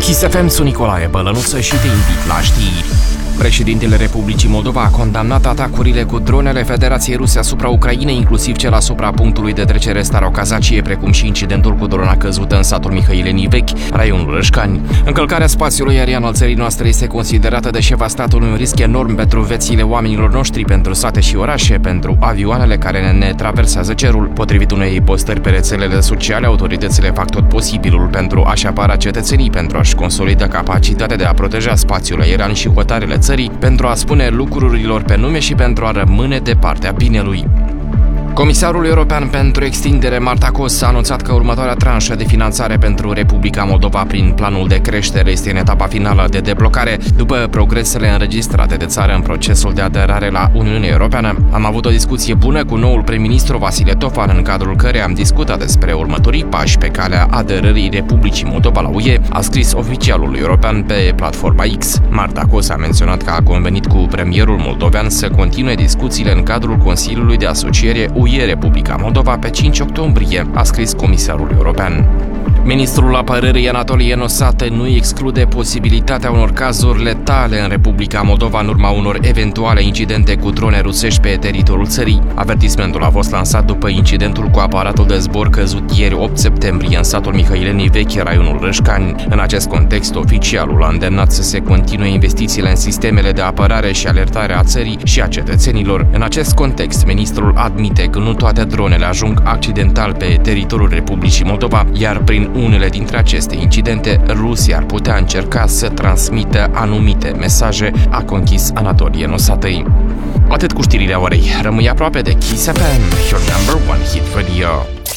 Kiss FM, sunt Nicolae Bălănuță și te invit la știri. Președintele Republicii Moldova a condamnat atacurile cu dronele Federației Ruse asupra Ucrainei, inclusiv cel asupra punctului de trecere Starocazacie, precum și incidentul cu drona căzută în satul Mihăileni Vechi, raionul Rășcani. Încălcarea spațiului aerian al țării noastre este considerată de șefa statului un risc enorm pentru viețile oamenilor noștri, pentru sate și orașe, pentru avioanele care ne traversează cerul. Potrivit unei postări pe rețelele sociale, autoritățile fac tot posibilul pentru a-și apăra cetățenii, pentru a-și consolida capacitatea de a proteja spațiul aerian și hotarele țării, pentru a spune lucrurilor pe nume și pentru a rămâne de partea binelui. Comisarul European pentru Extindere, Marta Kos, a anunțat că următoarea tranșă de finanțare pentru Republica Moldova prin planul de creștere este în etapa finală de deblocare după progresele înregistrate de țară în procesul de aderare la Uniunea Europeană. Am avut o discuție bună cu noul prim-ministru Vasile Tofan, în cadrul căreia am discutat despre următorii pași pe calea aderării Republicii Moldova la UE, a scris oficialul european pe platforma X. Marta Kos a menționat că a convenit cu premierul moldovean să continue discuțiile în cadrul Consiliului de Asociere UE Republica Moldova pe 5 octombrie, a scris comisarul european. Ministrul Apărării Anatolie Nosate nu exclude posibilitatea unor cazuri letale în Republica Moldova în urma unor eventuale incidente cu drone rusești pe teritoriul țării. Avertismentul a fost lansat după incidentul cu aparatul de zbor căzut ieri 8 septembrie în satul Mihăileni Vechi, raionul Rășcani. În acest context, oficialul a îndemnat să se continue investițiile în sistemele de apărare și alertare a țării și a cetățenilor. În acest context, ministrul admite că nu toate dronele ajung accidental pe teritoriul Republicii Moldova, iar prin unele dintre aceste incidente, Rusia ar putea încerca să transmită anumite mesaje, a conchis Anatolie Nosatăi. Atât cu știrile orei. Rămâi aproape de Kiss FM, your number one hit radio.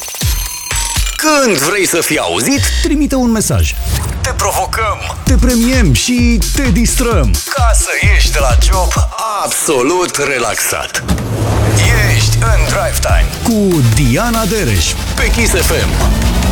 Când vrei să fii auzit, trimite un mesaj. Te provocăm, te premiem și te distrăm, ca să ieși de la job absolut relaxat. Ești în Drive Time cu Diana Dereș pe Kiss FM.